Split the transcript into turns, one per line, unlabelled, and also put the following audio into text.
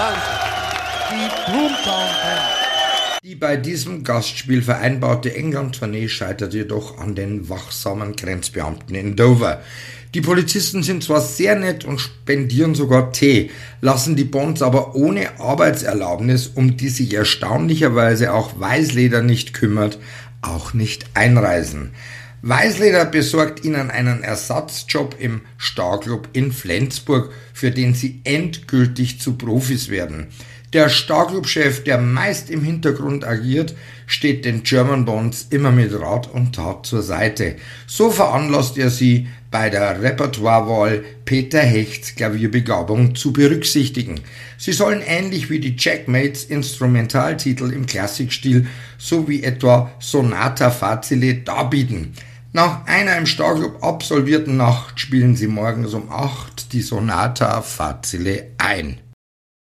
Die Boomtown Band.
Die bei diesem Gastspiel vereinbarte England-Tournee scheitert jedoch an den wachsamen Grenzbeamten in Dover. Die Polizisten sind zwar sehr nett und spendieren sogar Tee, lassen die Bonds aber ohne Arbeitserlaubnis, um die sich erstaunlicherweise auch Weißleder nicht kümmert, auch nicht einreisen. Weißleder besorgt ihnen einen Ersatzjob im Starclub in Flensburg, für den sie endgültig zu Profis werden. Der Starclub-Chef, der meist im Hintergrund agiert, steht den German Bonds immer mit Rat und Tat zur Seite. So veranlasst er sie, bei der Repertoirewahl Peter Hechts Klavierbegabung zu berücksichtigen. Sie sollen ähnlich wie die Jackmates Instrumentaltitel im Klassikstil sowie etwa Sonata Facile darbieten. Nach einer im Starclub absolvierten Nacht spielen sie morgens um 8 die Sonata Facile ein.